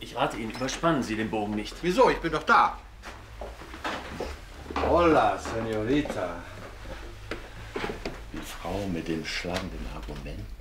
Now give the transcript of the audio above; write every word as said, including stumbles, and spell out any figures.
Ich rate Ihnen, überspannen Sie den Bogen nicht. Wieso? Ich bin doch da. Hola, Senorita. Die Frau mit den schlagenden Argumenten.